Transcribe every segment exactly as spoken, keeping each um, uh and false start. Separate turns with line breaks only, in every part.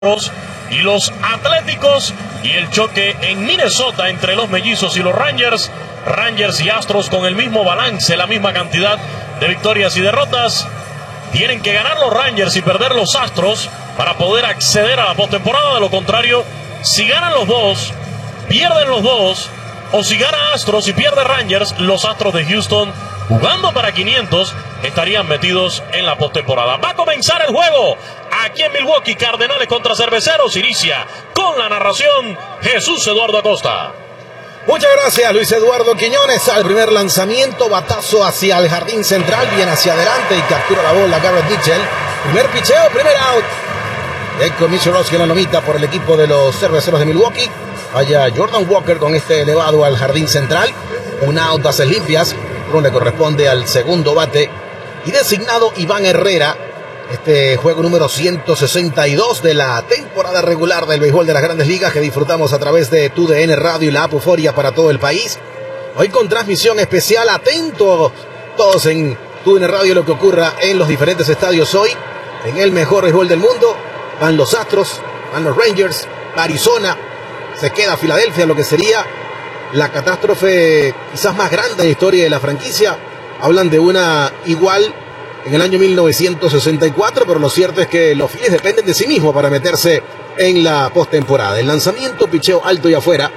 y los Atléticos, y el choque en Minnesota entre los Mellizos y los Rangers. Rangers y Astros con el mismo balance, la misma cantidad de victorias y derrotas. Tienen que ganar los Rangers y perder los Astros para poder acceder a la postemporada. De lo contrario, si ganan los dos, pierden los dos, o si gana Astros y pierde Rangers, los Astros de Houston, jugando para quinientos, estarían metidos en la postemporada. Va a comenzar el juego aquí en Milwaukee. Cardenales contra Cerveceros. Inicia con la narración Jesús Eduardo Acosta.
Muchas gracias, Luis Eduardo Quiñones. Al primer lanzamiento, batazo hacia el jardín central, viene hacia adelante y captura la bola Garrett Mitchell. Primer picheo, primer out. Eco Misiorowski en la lomita por el equipo de los Cerveceros de Milwaukee. Vaya Jordan Walker con este elevado al jardín central. Un out, bases limpias. Le corresponde al segundo bate y designado Iván Herrera. Este juego número ciento sesenta y dos de la temporada regular del béisbol de las Grandes Ligas, que disfrutamos a través de Tu D N Radio y la app Euforia para todo el país. Hoy con transmisión especial. Atentos todos en Tu D N Radio lo que ocurra en los diferentes estadios hoy. En el mejor béisbol del mundo van los Astros, van los Rangers, Arizona. Se queda Filadelfia, lo que sería la catástrofe quizás más grande de la historia de la franquicia. Hablan de una igual en el año mil novecientos sesenta y cuatro, pero lo cierto es que los Phillies dependen de sí mismos para meterse en la postemporada. El lanzamiento, picheo alto y afuera.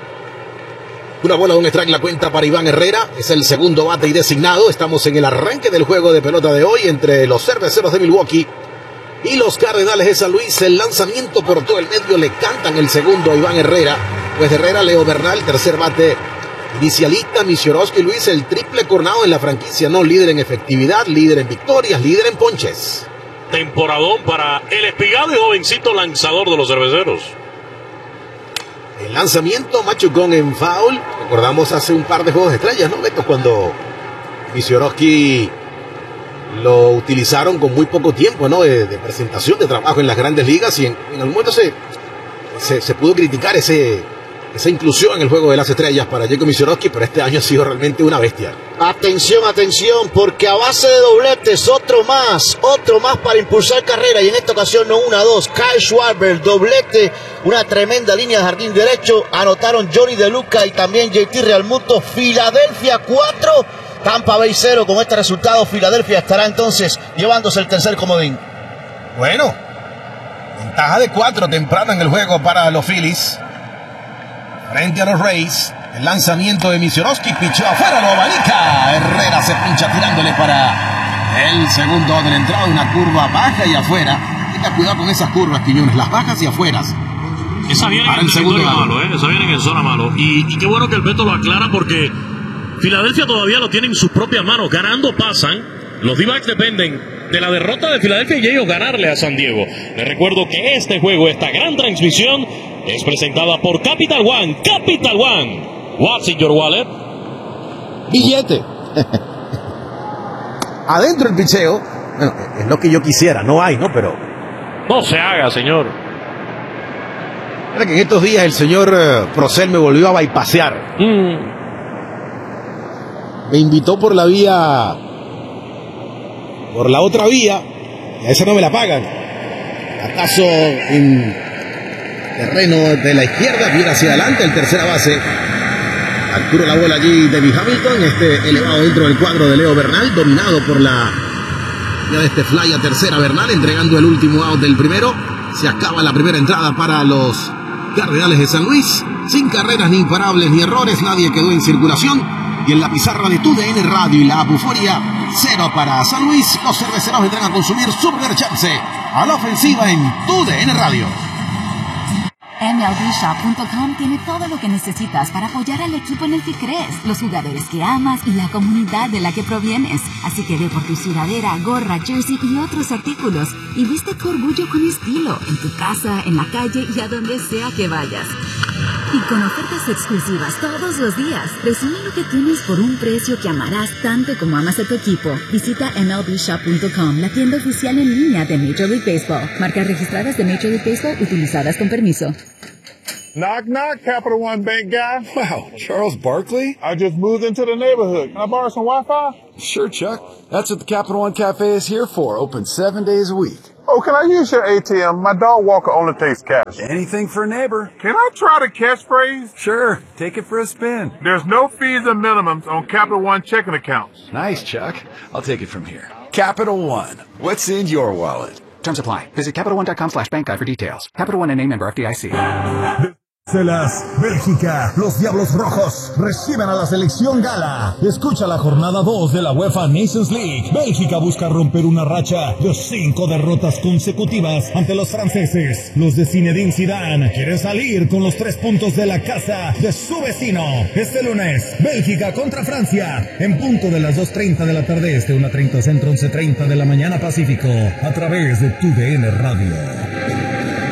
Una bola de un strike, la cuenta para Iván Herrera. Es el segundo bate y designado. Estamos en el arranque del juego de pelota de hoy entre los Cerveceros de Milwaukee y los Cardenales de San Luis. El lanzamiento por todo el medio, le cantan el segundo a Iván Herrera. Pues Herrera, Leo Bernal, tercer bate inicialista. Misiorowski, Luis, el triple coronado en la franquicia, ¿no? Líder en efectividad, líder en victorias, líder en ponches.
Temporadón para el espigado y jovencito lanzador de los Cerveceros.
El lanzamiento, machucón en foul. Recordamos hace un par de juegos de estrellas, ¿no, Beto? Cuando Misiorowski lo utilizaron con muy poco tiempo, ¿no? De, de presentación, de trabajo en las Grandes Ligas, y en, en algún momento se, se, se pudo criticar ese... esa inclusión en el juego de las estrellas para Jacob Misiorowski, pero este año ha sido realmente una bestia.
Atención, atención, porque a base de dobletes, otro más, otro más para impulsar carrera, y en esta ocasión no una, dos. Kyle Schwarber, doblete, una tremenda línea de jardín derecho. Anotaron Johnny De Luca y también J T Realmuto. Filadelfia cuatro, Tampa Bay cero. Con este resultado, Filadelfia estará entonces llevándose el tercer comodín.
Bueno, ventaja de cuatro temprano en el juego para los Phillies frente a los Rays. El lanzamiento de Misiorowski, pichó afuera, lo abanica. Herrera se pincha tirándole para el segundo de la entrada. Una curva baja y afuera. Tenga cuidado con esas curvas, Quiñones, las bajas y afueras.
Esa viene en el segundo malo, ¿eh? Esa viene en zona malo. Y, y qué bueno que el Beto lo aclara, porque Filadelfia todavía lo tiene en sus propias manos. Ganando pasan. Los D-backs dependen de la derrota de Filadelfia y ellos ganarle a San Diego. Les recuerdo que este juego, esta gran transmisión, es presentada por Capital One. Capital One. What's in your wallet?
Billete. Adentro el picheo. Bueno, es lo que yo quisiera. No hay, ¿no? Pero
no se haga, señor.
Mira que en estos días el señor uh, Procel me volvió a bypassear. Mm. Me invitó por la vía... por la otra vía. Y a esa no me la pagan. Atazo en terreno de la izquierda, viene hacia adelante el tercera base. Captura la bola allí David Hamilton, este elevado dentro del cuadro de Leo Bernal, dominado por la ya de este fly a tercera. Bernal entregando el último out del primero. Se acaba la primera entrada para los Cardenales de San Luis, sin carreras ni imparables ni errores, nadie quedó en circulación. Y en la pizarra de Tu D N Radio y la app Euforia, cero para San Luis. Los Cerveceros vendrán a consumir su primer chance a la ofensiva en Tu D N Radio.
M L B Shop punto com tiene todo lo que necesitas para apoyar al equipo en el que crees, los jugadores que amas y la comunidad de la que provienes. Así que ve por tu sudadera, gorra, jersey y otros artículos y viste tu orgullo con estilo, en tu casa, en la calle y a donde sea que vayas. Y con ofertas exclusivas todos los días, recibe lo que tienes por un precio que amarás tanto como amas a tu equipo. Visita M L B Shop punto com, la tienda oficial en línea de Major League Baseball. Marcas registradas de Major League Baseball utilizadas con permiso.
Knock, knock, Capital One Bank guy.
Wow, Charles Barkley?
I just moved into the neighborhood. Can I borrow some Wi-Fi?
Sure, Chuck. That's what the Capital One Cafe is here for, open seven days a week.
Oh, can I use your A T M? My dog walker only takes cash.
Anything for a neighbor.
Can I try the catchphrase?
Sure, take it for a spin.
There's no fees or minimums on Capital One checking accounts.
Nice, Chuck. I'll take it from here. Capital One. What's in your wallet?
Terms apply. Visit Capital One dot com slash bank guide for details. Capital One N A member F D I C.
Celas, Bélgica, los Diablos Rojos reciben a la selección gala. Escucha la jornada dos de la UEFA Nations League. Bélgica busca romper una racha de cinco derrotas consecutivas ante los franceses. Los de Zinedine Zidane quieren salir con los tres puntos de la casa de su vecino. Este lunes, Bélgica contra Francia, en punto de las dos treinta de la tarde este, una treinta centro, once treinta de la mañana Pacífico, a través de Tu D N Radio.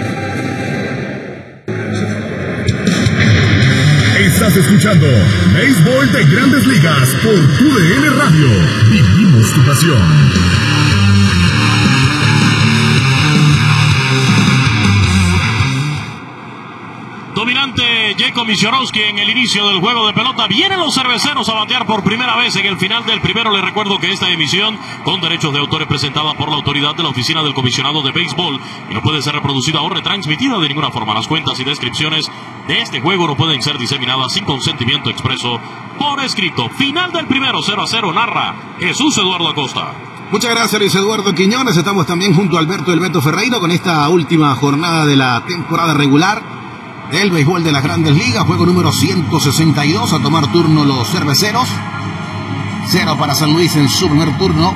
Estás escuchando Béisbol de Grandes Ligas por Tu D N Radio. Vivimos tu pasión.
Dominante Jacob Misiorowski en el inicio del juego de pelota. Vienen los cerveceros a batear por primera vez en el final del primero. Les recuerdo que esta emisión con derechos de autor es presentada por la autoridad de la Oficina del Comisionado de Béisbol y no puede ser reproducida o retransmitida de ninguna forma. Las cuentas y descripciones de este juego no pueden ser diseminadas sin consentimiento expreso por escrito. Final del primero, cero a cero, narra Jesús Eduardo Acosta.
Muchas gracias, Luis Eduardo Quiñones. Estamos también junto a Alberto El Beto Ferreiro con esta última jornada de la temporada regular del béisbol de las Grandes Ligas, juego número ciento sesenta y dos, a tomar turno los cerveceros. Cero para San Luis en su primer turno.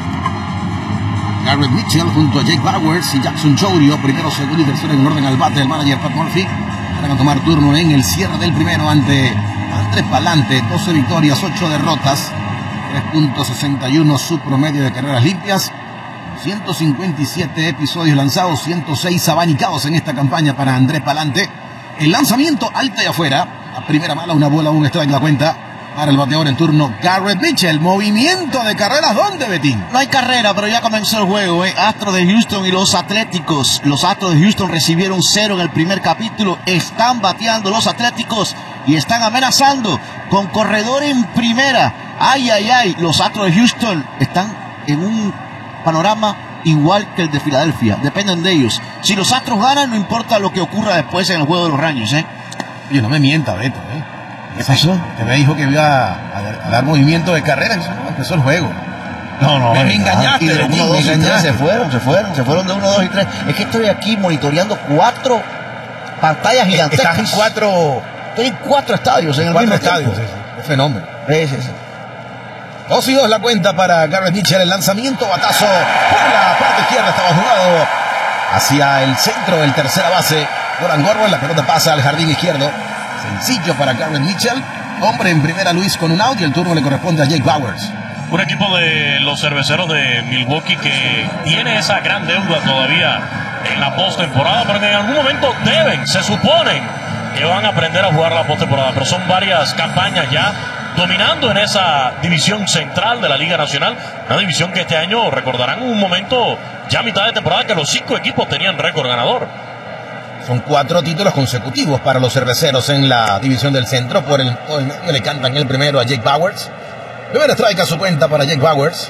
Garrett Mitchell junto a Jake Bauers y Jackson Chourio, primero, segundo y tercero en orden al bate del manager Pat Murphy. Van a tomar turno en el cierre del primero ante Andrés Palante, doce victorias, ocho derrotas, tres punto sesenta y uno su promedio de carreras limpias, ciento cincuenta y siete episodios lanzados, ciento seis abanicados en esta campaña para Andrés Palante. El lanzamiento alta y afuera, a primera mala, una bola, un strike la cuenta para el bateador en turno Garrett Mitchell. Movimiento de carreras, ¿dónde, Betín?
No hay carrera, pero ya comenzó el juego, ¿eh? Astros de Houston y los Atléticos. Los Astros de Houston recibieron cero en el primer capítulo. Están bateando los Atléticos y están amenazando con corredor en primera. Ay, ay, ay. Los Astros de Houston están en un panorama igual que el de Filadelfia. Dependen de ellos. Si los Astros ganan, no importa lo que ocurra después en el juego de los Rangers, ¿eh?
Oye, no me mienta, Beto, ¿eh?
¿Qué pasó?
Que me dijo que iba a dar, a dar movimiento de carrera. Empezó el juego.
No, no,
me, me
verdad.
engañaste.
Y de
Betín,
uno, dos
me
y tres
engañaste.
se fueron, se fueron, se fueron de uno, dos y tres. Es que estoy aquí monitoreando cuatro pantallas gigantescas.
Estás en cuatro,
Estoy en cuatro estadios en el
cuatro
mismo
estadios.
tiempo.
Sí, sí. Un fenómeno.
Sí, sí, sí.
Dos y dos la cuenta para Garrett Mitchell. El lanzamiento, batazo por la parte izquierda. Estaba jugado hacia el centro del tercera base. Nolan Gorman, la pelota pasa al jardín izquierdo. Sencillo para Garrett Mitchell. Hombre en primera, Luis, con un out, y el turno le corresponde a Jake Bauers.
Un equipo de los cerveceros de Milwaukee que tiene esa gran deuda todavía en la postemporada, pero que en algún momento deben, se suponen que van a aprender a jugar la postemporada. Pero son varias campañas ya dominando en esa división central de la Liga Nacional, una división que este año recordarán un momento ya a mitad de temporada que los cinco equipos tenían récord ganador.
Son cuatro títulos consecutivos para los cerveceros en la división del centro. Por el, por el medio le cantan el primero a Jake Bauers. Primera strike a su cuenta para Jake Bauers.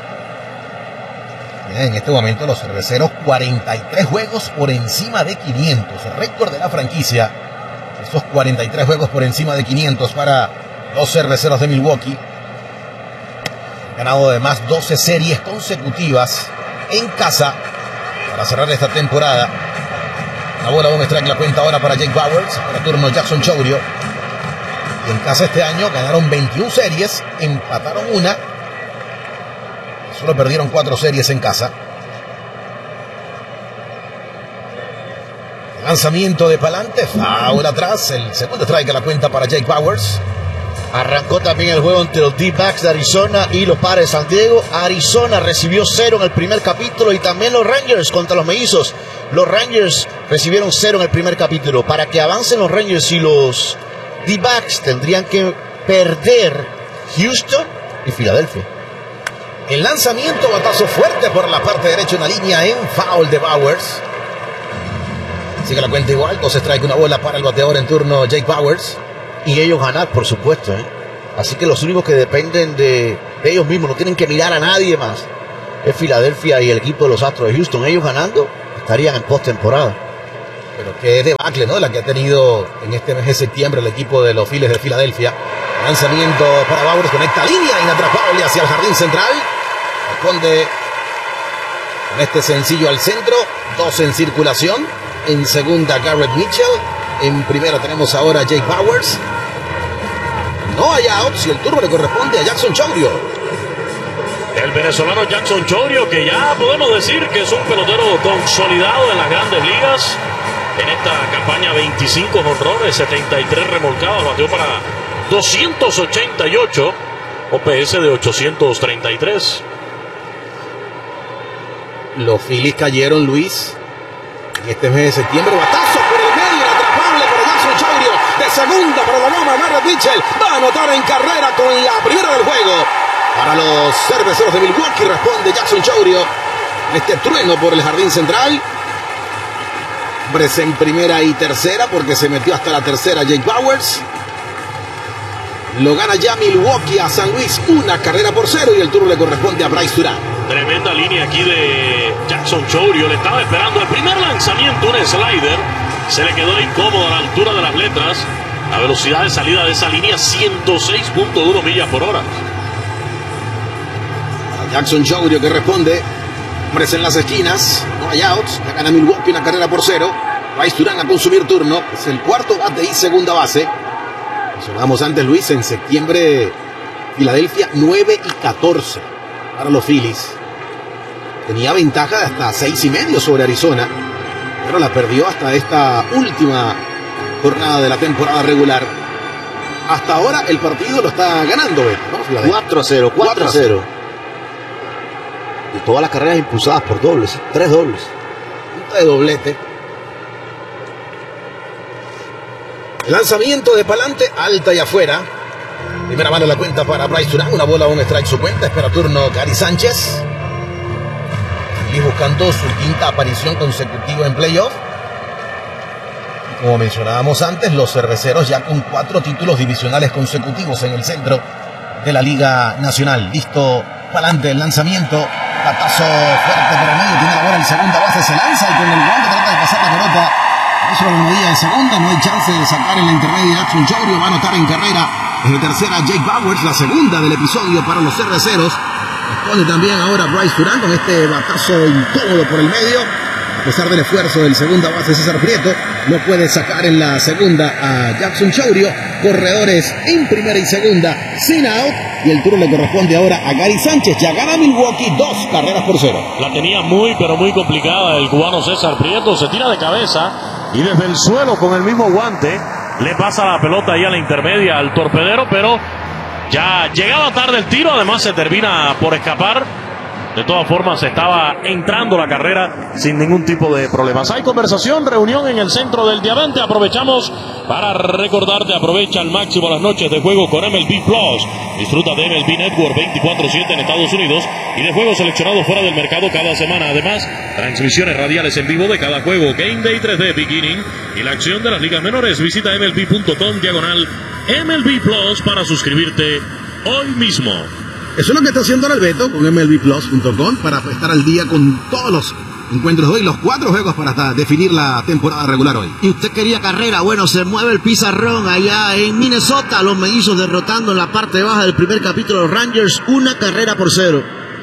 En este momento los cerveceros cuarenta y tres juegos por encima de quinientos. El récord de la franquicia. Esos cuarenta y tres juegos por encima de quinientos para los cerveceros de Milwaukee. Han ganado además doce series consecutivas en casa para cerrar esta temporada. La bola, un strike la cuenta ahora para Jake Bauers. Para turno Jackson Chourio. Y en casa este año ganaron veintiuna series, empataron una. Solo perdieron cuatro series en casa. Lanzamiento de Palante, foul atrás. El segundo strike a la cuenta para Jake Bauers.
Arrancó también el juego entre los D-backs de Arizona y los Padres de San Diego. Arizona recibió cero en el primer capítulo y también los Rangers contra los Mellizos. Los Rangers recibieron cero en el primer capítulo. Para que avancen los Rangers y los D-backs tendrían que perder Houston y Filadelfia.
El lanzamiento, batazo fuerte por la parte derecha, una línea en foul de Bauers. Sigue la cuenta igual, dos strike, una bola para el bateador en turno Jake Bauers.
Y ellos ganar, por supuesto, ¿eh? Así que los únicos que dependen de, de ellos mismos, no tienen que mirar a nadie más, es Filadelfia y el equipo de los Astros de Houston. Ellos ganando, estarían en postemporada.
Pero qué debacle, ¿no? La que ha tenido en este mes de septiembre el equipo de los Phillies de Filadelfia. Lanzamiento para Bauers, conecta línea inatrapable hacia el jardín central. Responde con este sencillo al centro. Dos en circulación. En segunda, Garrett Mitchell. En primera tenemos ahora a Jake Bauers. No hay outs y el turno le corresponde a Jackson Chourio.
El venezolano Jackson Chourio, que ya podemos decir que es un pelotero consolidado en las grandes ligas. En esta campaña, veinticinco jonrones, setenta y tres remolcadas, bateó para doscientos ochenta y ocho, O P S de ochocientos treinta y tres.
Los Phillies cayeron, Luis, en este mes de septiembre. Batazo por el medio, inatrapable para Jackson Chourio. De segunda para la goma, Garrett Mitchell va a anotar en carrera con la primera del juego. Para los cerveceros de Milwaukee responde Jackson Chourio. Este trueno por el jardín central. Hombres en primera y tercera porque se metió hasta la tercera Jake Bauers. Lo gana ya Milwaukee a San Luis, una carrera por cero, y el turno le corresponde a Bryce Durán.
Tremenda línea aquí de Jackson Chourio. Le estaba esperando el primer lanzamiento, un slider. Se le quedó incómodo a la altura de las letras. La velocidad de salida de esa línea, ciento seis punto uno millas por hora.
A Jackson Chourio que responde. Hombres en las esquinas, no hay outs. Ya gana Milwaukee una carrera por cero. Bryce Durán a consumir turno. Es el cuarto bate y segunda base. Mencionábamos antes, Luis, en septiembre Filadelfia nueve y catorce para los Phillies. Tenía ventaja de hasta seis y medio sobre Arizona, pero la perdió hasta esta última jornada de la temporada regular. Hasta ahora el partido lo está ganando, ¿no?
cuatro a cero, cuatro a cero. Y todas las carreras impulsadas por dobles, tres dobles.
Punta de doblete. El lanzamiento de pa'lante, alta y afuera. Primera mano la cuenta para Bryce Durán. Una bola, un strike su cuenta. Espera turno Gary Sánchez. Y buscando su quinta aparición consecutiva en playoff. Como mencionábamos antes, los cerveceros ya con cuatro títulos divisionales consecutivos en el centro de la Liga Nacional. Listo pa'lante el lanzamiento. Patazo fuerte por el medio. Tiene la bola en segunda base. Se lanza y con el guante trata de pasar la pelota. Eso lo movía en segunda. No hay chance de sacar en la intermedia. Jackson Chourio va a anotar en carrera. En la tercera, Jake Bauers, la segunda del episodio para los cerveceros. Responde también ahora Bryce Durán con este batazo incómodo por el medio. A pesar del esfuerzo del segunda base César Prieto, no puede sacar en la segunda a Jackson Chourio. Corredores en primera y segunda, sin out. Y el turno le corresponde ahora a Gary Sánchez. Ya gana Milwaukee, dos carreras por cero.
La tenía muy, pero muy complicada el cubano César Prieto. Se tira de cabeza y desde el suelo con el mismo guante le pasa la pelota ahí a la intermedia al torpedero, pero ya llegaba tarde el tiro. Además se termina por escapar. De todas formas, estaba entrando la carrera sin ningún tipo de problemas. Hay conversación, reunión en el centro del Diamante. Aprovechamos para recordarte, aprovecha al máximo las noches de juego con M L B Plus. Disfruta de M L B Network veinticuatro siete en Estados Unidos y de juegos seleccionados fuera del mercado cada semana. Además, transmisiones radiales en vivo de cada juego, Game Day tres D Beginning y la acción de las ligas menores. Visita M L B punto com diagonal M L B Plus para suscribirte hoy mismo.
Eso es lo que está haciendo Alberto con M L B plus punto com para estar al día con todos los encuentros de hoy, los cuatro juegos para hasta definir la temporada regular hoy.
Y usted quería carrera, bueno, se mueve el pizarrón allá en Minnesota, los mellizos derrotando en la parte baja del primer capítulo de los Rangers, una carrera por cero.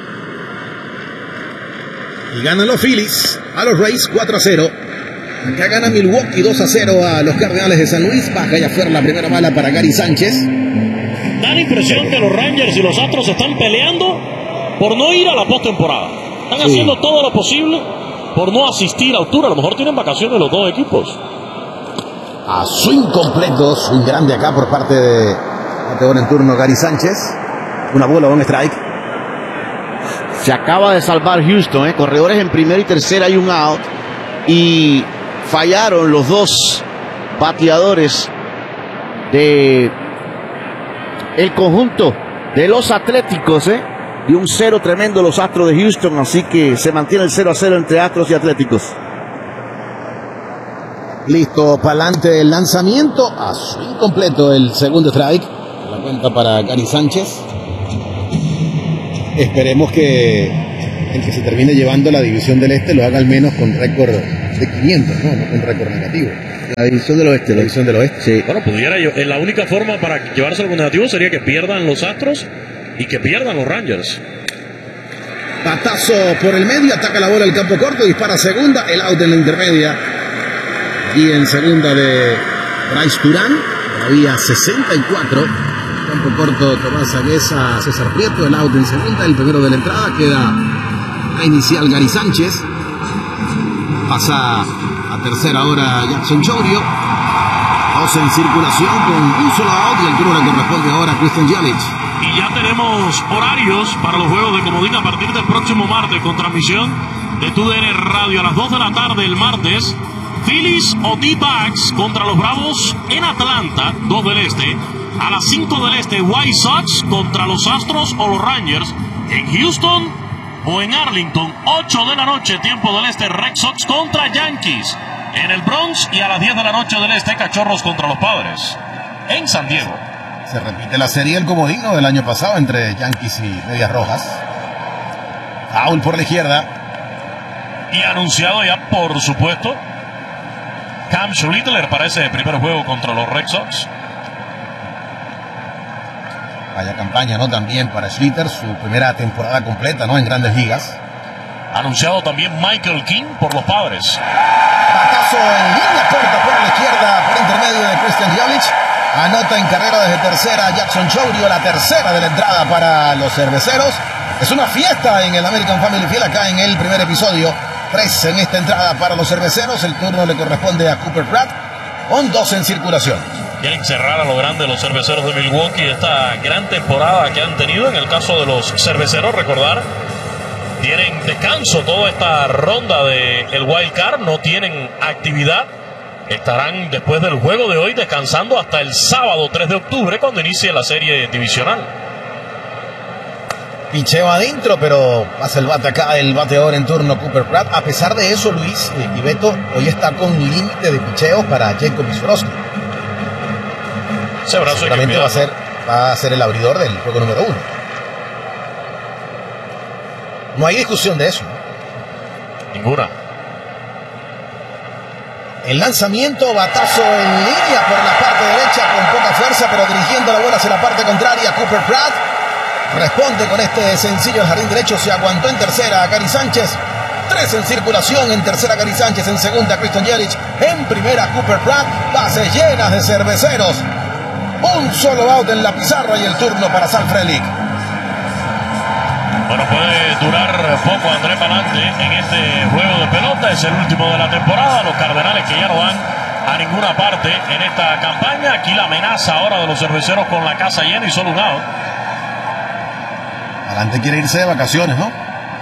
Y ganan los Phillies a los Rays cuatro a cero. Acá gana Milwaukee dos a cero a los Cardenales de San Luis. Baja y afuera la primera bala para Gary Sánchez.
Da la impresión que los Rangers y los Astros están peleando por no ir a la postemporada. Están sí. haciendo todo lo posible por no asistir a altura. A lo mejor tienen vacaciones los dos equipos.
A swing completo, swing grande acá por parte de bateador en turno Gary Sánchez. Una bola, un strike.
Se acaba de salvar Houston, ¿eh? Corredores en primera y tercera y un out. Y fallaron los dos bateadores de el conjunto de los Atléticos, ¿eh? Y un cero tremendo los Astros de Houston, así que se mantiene el cero a cero entre Astros y Atléticos.
Listo, para adelante el lanzamiento, a swing completo el segundo strike. La cuenta para Gary Sánchez. Esperemos que el que se termine llevando la división del Este lo haga al menos con récord de quinientos, ¿no? No con récord negativo.
La división del Oeste.
La división del Oeste.
Sí.
Bueno, pudiera yo. La única forma para llevárselo con negativo sería que pierdan los Astros y que pierdan los Rangers.
Batazo por el medio, ataca la bola al campo corto, dispara segunda, el out en la intermedia. Y en segunda de Bryce Turán, todavía sesenta y cuatro. Campo corto, Tomás Aguesa, César Prieto, el out en segunda, el primero de la entrada, queda la inicial Gary Sánchez. Pasa a tercera hora Jackson Chourio. Dos en circulación con un solo out y el turno le corresponde ahora a Christian Yelich.
Y ya tenemos horarios para los juegos de comodín a partir del próximo martes con transmisión de T U D N Radio a las dos de la tarde el martes. Phillies o D-Backs contra los Bravos en Atlanta, dos del Este. A las cinco del Este, White Sox contra los Astros o los Rangers. En Houston o en Arlington, ocho de la noche, tiempo del Este, Red Sox contra Yankees. En el Bronx y a las diez de la noche del Este, Cachorros contra los Padres. En San Diego.
Se repite la serie El Comodino del año pasado entre Yankees y Medias Rojas. Foul por la izquierda.
Y anunciado ya, por supuesto, Cam Schlittler para ese primer juego contra los Red Sox.
Vaya campaña, ¿no? También para Schlitter, su primera temporada completa, ¿no? En Grandes Ligas.
Anunciado también Michael King por los Padres.
Batazo en línea corta por la izquierda, por intermedio de Christian Yelich. Anota en carrera desde tercera Jackson Chourio, la tercera de la entrada para los cerveceros. Es una fiesta en el American Family Field acá en el primer episodio. Tres en esta entrada para los cerveceros. El turno le corresponde a Cooper Pratt con dos en circulación.
Quieren cerrar a lo grande los cerveceros de Milwaukee esta gran temporada que han tenido. En el caso de los cerveceros, recordar, tienen descanso toda esta ronda del Wild Card, no tienen actividad. Estarán después del juego de hoy descansando hasta el sábado tres de octubre cuando inicie la serie divisional.
Picheo adentro, pero pasa el bate acá, el bateador en turno Cooper Pratt. A pesar de eso, Luis y Beto, hoy está con límite de picheos para Jacob Swarovski.
Ese brazo
seguramente va a ser va a ser el abridor del juego número uno. No hay discusión de eso.
Ninguna.
El lanzamiento, batazo en línea por la parte derecha con poca fuerza, pero dirigiendo la bola hacia la parte contraria. Cooper Pratt responde con este sencillo al jardín derecho. Se aguantó en tercera Gary Sánchez. Tres en circulación, en tercera Gary Sánchez, en segunda Christian Yelich, en primera Cooper Pratt. Bases llenas de cerveceros. Un solo out en la pizarra y el turno para Sal Frelick.
Bueno, puede durar poco Andrés Palante en este juego de pelota. Es el último de la temporada. Los Cardenales que ya no van a ninguna parte en esta campaña. Aquí la amenaza ahora de los cerveceros con la casa llena y solo un out.
Palante quiere irse de vacaciones, ¿no?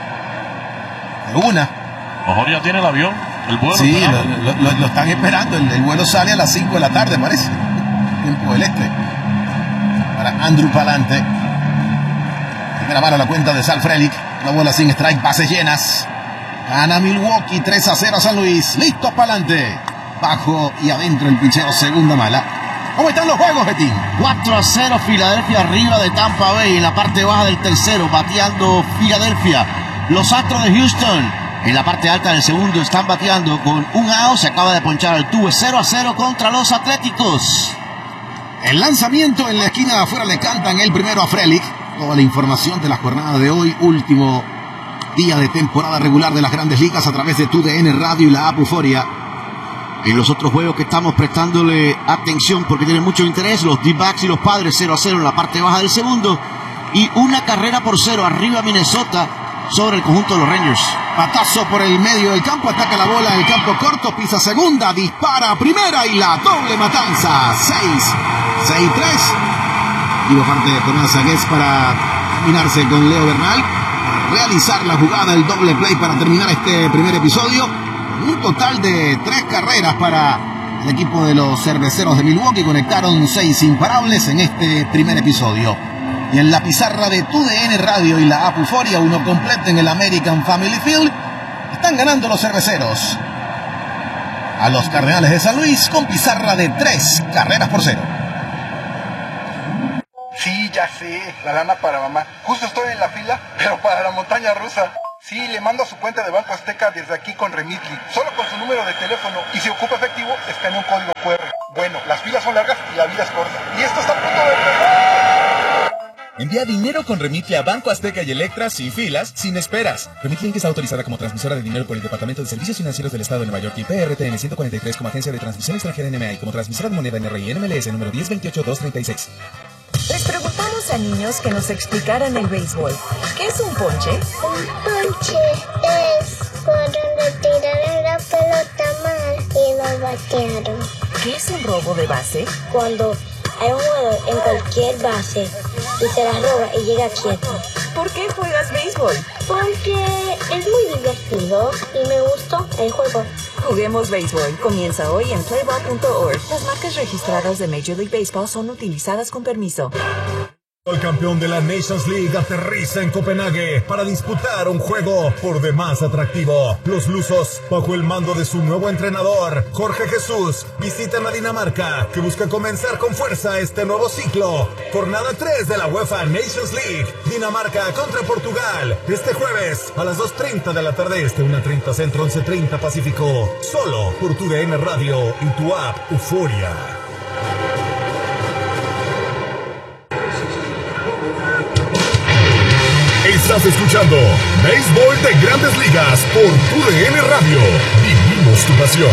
De una.
Mejor ya tiene el avión, el vuelo.
Sí, lo, lo, lo están esperando. El, el vuelo sale a las cinco de la tarde, parece. Tiempo del Este. Para Andrew Palante. Primera mano a la cuenta de Sal Frelick. La bola sin strike, bases llenas. Gana Milwaukee tres a cero a San Luis. Listo Palante. Bajo y adentro el picheo, segunda mala. ¿Cómo están los juegos, Betín?
cuatro a cero Filadelfia arriba de Tampa Bay en la parte baja del tercero, bateando Filadelfia. Los Astros de Houston en la parte alta del segundo están bateando con un out. Se acaba de ponchar el tubo, cero a cero contra los Atléticos.
El lanzamiento en la esquina de afuera le cantan el primero a Frelick. Toda la información de la jornada de hoy, último día de temporada regular de las Grandes Ligas a través de T U D N Radio y la app Euforia.
En los otros juegos que estamos prestándole atención porque tienen mucho interés, los D-Backs y los Padres cero a cero en la parte baja del segundo y una carrera por cero arriba Minnesota sobre el conjunto de los Rangers.
Batazo por el medio del campo, ataca la bola en el campo corto, pisa segunda, dispara a primera y la doble matanza. seis, seis tres. Y por parte de Tomás Agués para combinarse con Leo Bernal, realizar la jugada, el doble play para terminar este primer episodio. Un total de tres carreras para el equipo de los cerveceros de Milwaukee. Conectaron seis imparables en este primer episodio. Y en la pizarra de T U D N Radio y la app Euforia, uno completo en el American Family Field, están ganando los cerveceros a los Cardenales de San Luis con pizarra de tres carreras por cero.
Sí, ya sé, la lana para mamá. Justo estoy en la fila, pero para la montaña rusa. Sí, le mando a su cuenta de Banco Azteca desde aquí con Remitly, solo con su número de teléfono, y si ocupa efectivo, escanea un código cu erre. Bueno, las filas son largas y la vida es corta. Y esto está a punto de empezar.
Envía dinero con Remitly a Banco Azteca y Electra sin filas, sin esperas. Remitly Inc está autorizada como transmisora de dinero por el Departamento de Servicios Financieros del Estado de Nueva York y P R T N ciento cuarenta y tres como agencia de transmisión extranjera N M A y como transmisora de moneda N R I N M L S número diez veintiocho dos treinta y seis.
Les preguntamos a niños que nos explicaran el béisbol. ¿Qué es un ponche?
Un ponche es cuando le tiraron la pelota mal y lo batearon.
¿Qué es un robo de base?
Cuando hay un jugador en cualquier base y se la roba y llega quieto.
¿Por qué juegas béisbol?
Porque es muy divertido y me gustó el juego.
Juguemos béisbol. Comienza hoy en playball punto org. Las marcas registradas de Major League Baseball son utilizadas con permiso.
El campeón de la Nations League aterriza en Copenhague para disputar un juego por demás atractivo. Los lusos, bajo el mando de su nuevo entrenador, Jorge Jesús, visitan a Dinamarca, que busca comenzar con fuerza este nuevo ciclo. Jornada tres de la UEFA Nations League. Dinamarca contra Portugal. Este jueves a las dos treinta de la tarde este, una treinta centro, once treinta pacífico. Solo por tu D N Radio y tu app Euforia. Estás escuchando Béisbol de Grandes Ligas por tu D N Radio. Vivimos tu pasión.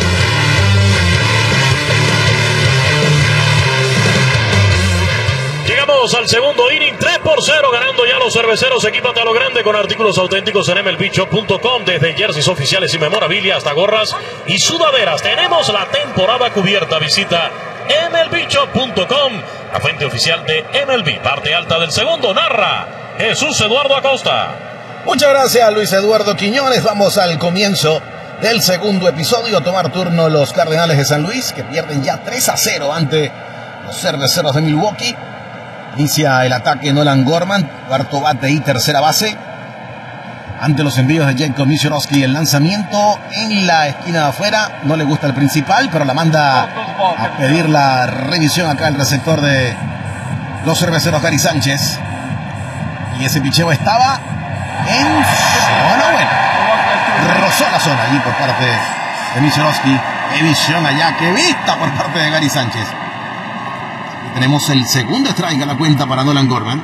Llegamos al segundo inning, tres por cero, ganando ya los cerveceros. Equípate a lo grande con artículos auténticos en M L B shop punto com. Desde jerseys oficiales y memorabilia hasta gorras y sudaderas. Tenemos la temporada cubierta. Visita M L B shop punto com, la fuente oficial de M L B. Parte alta del segundo, narra Jesús Eduardo Acosta.
Muchas gracias, Luis Eduardo Quiñones. Vamos al comienzo del segundo episodio. Tomar turno los Cardenales de San Luis, que pierden ya tres a cero ante los Cerveceros de Milwaukee. Inicia el ataque Nolan Gorman, cuarto bate y tercera base. Ante los envíos de Jacob Misiorowski, el lanzamiento en la esquina de afuera. No le gusta el principal, pero la manda a pedir la revisión acá el receptor de los Cerveceros, Gary Sánchez. Y ese picheo estaba en zona buena. Rozó la zona allí por parte de Misiorowski. Qué visión allá, qué vista por parte de Gary Sánchez. Tenemos el segundo strike a la cuenta para Nolan Gorman.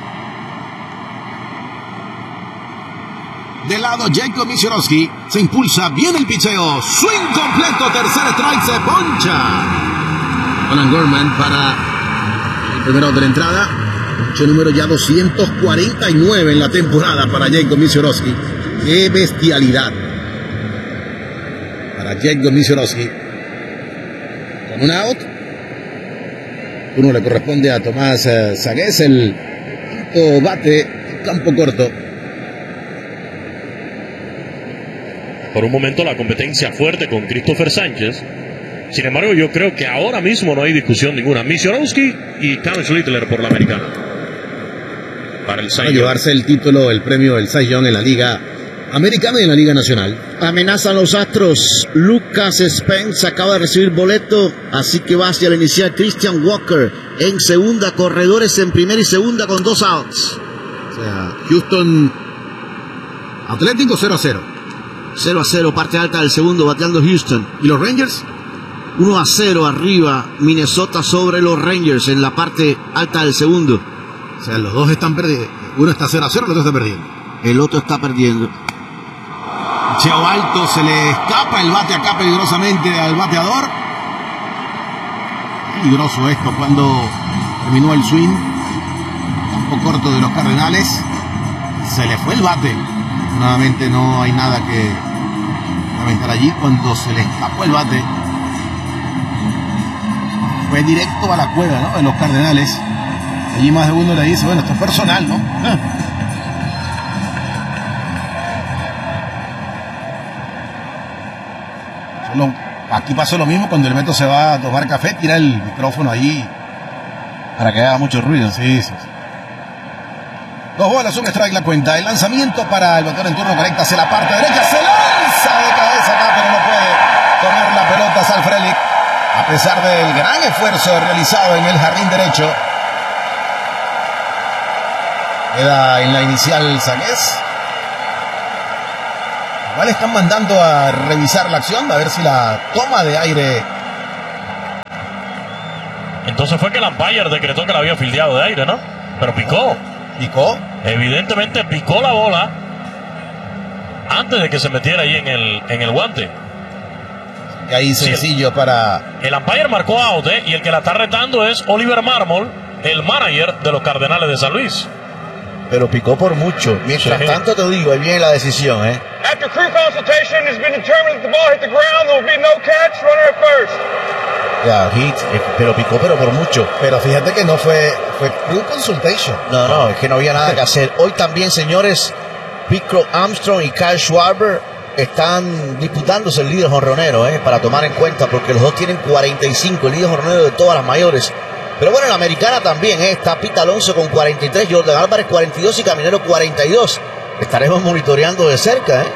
De lado Jacob Misiorowski. Se impulsa bien el picheo. Swing completo. Tercer strike. Se poncha. Nolan Gorman para el primero de la entrada. Pinche número ya doscientos cuarenta y nueve en la temporada para Jacob Misiorowski. Qué bestialidad para Jacob Misiorowski. Con un out. Uno le corresponde a Tomás uh, Sagués, el quinto bate, campo corto.
Por un momento la competencia fuerte con Christopher Sánchez. Sin embargo, yo creo que ahora mismo no hay discusión ninguna. Misiorowski y Cam Schlittler por la americana. Para el Cy Young.
Llevarse el título, el premio del Cy Young en la Liga Americana y en la Liga Nacional.
Amenazan los Astros. Lucas Spence acaba de recibir boleto, así que va hacia la inicial Christian Walker en segunda, corredores en primera y segunda con dos outs.
O sea, Houston Atlético cero a cero.
cero a cero, parte alta del segundo, bateando Houston.
¿Y los Rangers?
uno a cero arriba Minnesota sobre los Rangers en la parte alta del segundo.
O sea, los dos están perdiendo. Uno está cero a cero, el otro está perdiendo.
El otro está perdiendo.
Cheo alto, se le escapa el bate acá peligrosamente al bateador. Peligroso esto cuando terminó el swing. Campo corto de los Cardenales. Se le fue el bate. Nuevamente no hay nada que lamentar allí cuando se le escapó el bate. Fue directo a la cueva, ¿no?, de los Cardenales. Allí más de uno le dice, bueno, esto es personal, ¿no? Solo, aquí pasó lo mismo cuando el Beto se va a tomar café, tira el micrófono ahí para que haga mucho ruido. Sí, sí. Dos bolas, un strike la cuenta. El lanzamiento para el bateador en turno, conecta hacia la parte derecha, se lanza de cabeza acá, pero no puede tomar la pelota Sal Frelick, a pesar del gran esfuerzo realizado en el jardín derecho. Queda en la inicial Sagués. Igual están mandando a revisar la acción, a ver si la toma de aire.
Entonces fue que el umpire decretó que la había fildeado de aire, ¿no? Pero picó.
¿Picó?
Evidentemente picó la bola antes de que se metiera ahí en el, en el guante.
Y ahí sencillo sí, para...
El umpire marcó out, ¿eh? Y el que la está retando es Oliver Marmol, el manager de los Cardenales de San Luis.
Pero picó por mucho. Mientras sí. tanto te digo, ahí viene la decisión, ¿eh?
After crew consultation, it's been determined that the ball hit the ground. There will be no catch, runner at first.
Ya, hit, eh, pero picó, pero por mucho.
Pero fíjate que no fue, fue crew consultation.
No, no, es que no había nada que hacer. Hoy también, señores, Pete Armstrong y Kyle Schwarber están disputándose el líder jonronero, ¿eh? Para tomar en cuenta, porque los dos tienen cuarenta y cinco, el líder jonronero de todas las mayores. Pero bueno, en la americana también, ¿eh? Está Pete Alonso con cuarenta y tres, Jordan Álvarez cuarenta y dos y Caminero cuarenta y dos. Estaremos monitoreando de cerca, ¿eh?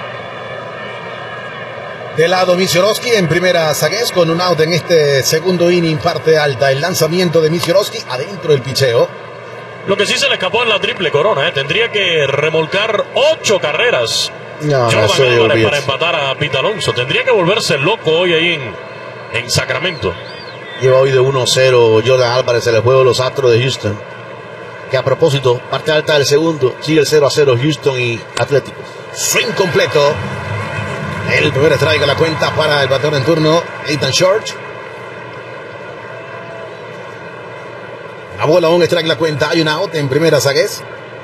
De lado Misiorowski en primera Zagués con un out en este segundo inning, parte alta. El lanzamiento de Misiorowski, adentro del picheo.
Lo que sí se le escapó en la triple corona, ¿eh? Tendría que remolcar ocho carreras.
No,
Jordan
no
Álvarez para empatar a Pete Alonso. Tendría que volverse loco hoy ahí en, en Sacramento.
Lleva hoy de uno cero Jordan Álvarez en el juego de los Astros de Houston. Que a propósito, parte alta del segundo, sigue el cero a cero Houston y Atléticos.
Swing completo. El primer strike a la cuenta para el bateador en turno, Nathan Short. La bola, un strike la cuenta. Hay un out en primera Zagués.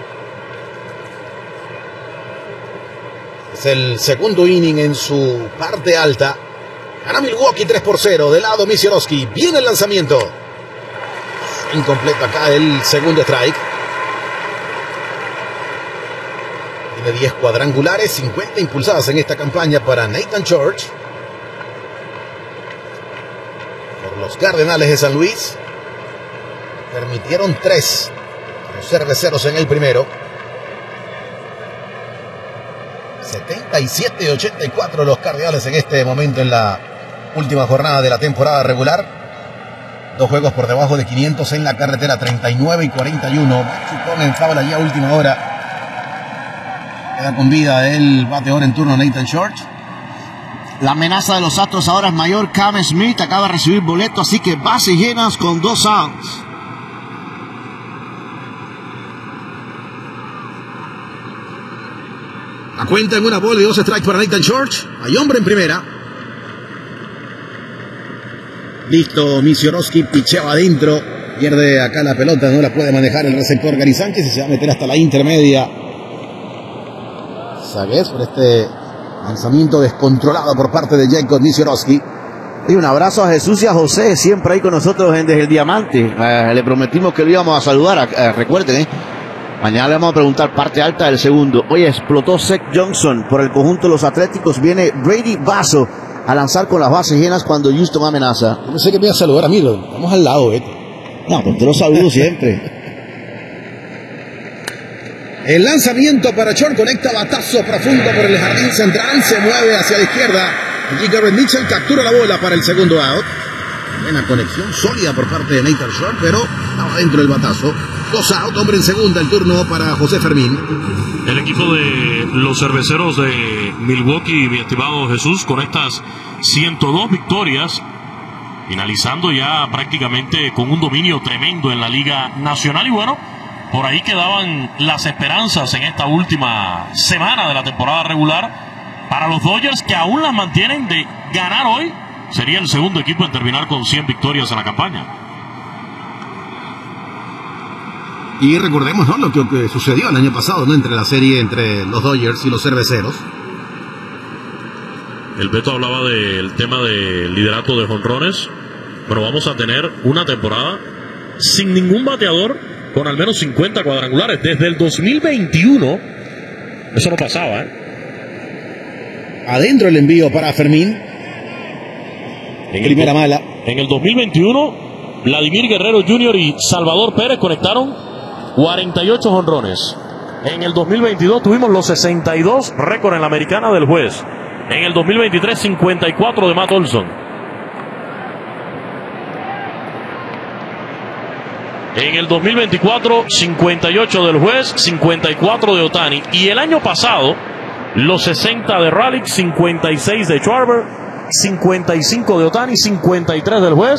Es el segundo inning en su parte alta. Gana Milwaukee tres por cero. De lado Misiorowski. Viene el lanzamiento. Incompleto acá el segundo strike. Tiene diez cuadrangulares, cincuenta impulsadas en esta campaña para Nathan George. Por los Cardenales de San Luis. Permitieron tres. Los cerveceros en el primero. setenta y siete y ochenta y cuatro los Cardenales en este momento en la última jornada de la temporada regular. Dos juegos por debajo de quinientos en la carretera, treinta y nueve y cuarenta y uno. Chupón en foul allí a última hora. Queda con vida el bateador en turno Nathan George.
La amenaza de los Astros ahora es mayor. Cam Smith acaba de recibir boleto, así que bases llenas con dos outs.
A cuenta en una bola y dos strikes para Nathan George. Hay hombre en primera. Listo, Misiorowski picheaba adentro. Pierde acá la pelota, no la puede manejar el receptor Gary Sánchez y se va a meter hasta la intermedia. Zagués por este lanzamiento descontrolado por parte de Jacob Misiorowski.
Y un abrazo a Jesús y a José, siempre ahí con nosotros en Desde el Diamante. Eh, le prometimos que lo íbamos a saludar. Eh, recuerden, eh. Mañana le vamos a preguntar parte alta del segundo. Oye, explotó Zach Johnson por el conjunto de los Atléticos. Viene Brady Vaso a lanzar con las bases llenas cuando Houston amenaza.
Yo pensé que me iba a saludar a mí, vamos al lado, ¿eh?
No, pues te lo saludo siempre.
El lanzamiento para Short, conecta batazo profundo por el jardín central, se mueve hacia la izquierda. G. Garrett Mitchell captura la bola para el segundo out. Buena conexión sólida por parte de Nathan Short, pero estaba dentro del batazo. Dos out, hombre en segunda, el turno para José Fermín.
El equipo de los cerveceros de Milwaukee, mi estimado Jesús, con estas ciento dos victorias, finalizando ya prácticamente con un dominio tremendo en la Liga Nacional. Y bueno, por ahí quedaban las esperanzas en esta última semana de la temporada regular para los Dodgers, que aún las mantienen de ganar hoy. Sería el segundo equipo en terminar con cien victorias en la campaña.
Y recordemos, ¿no?, lo que, que sucedió el año pasado, ¿no?, entre la serie entre los Dodgers y los cerveceros.
El Beto hablaba del tema del liderato de jonrones. Bueno, vamos a tener una temporada sin ningún bateador con al menos cincuenta cuadrangulares. Desde el dos mil veintiuno, eso no pasaba, ¿eh?
Adentro el envío para Fermín.
En
Primera
el,
mala.
En el dos mil veintiuno, Vladimir Guerrero junior y Salvador Pérez conectaron cuarenta y ocho jonrones. En el dos mil veintidós tuvimos los sesenta y dos récord en la americana del juez. En el dos mil veintitrés, cincuenta y cuatro de Matt Olson. En el dos mil veinticuatro, cincuenta y ocho del juez, cincuenta y cuatro de Ohtani. Y el año pasado, los sesenta de Rallick, cincuenta y seis de Schwarber, cincuenta y cinco de Ohtani, cincuenta y tres del juez.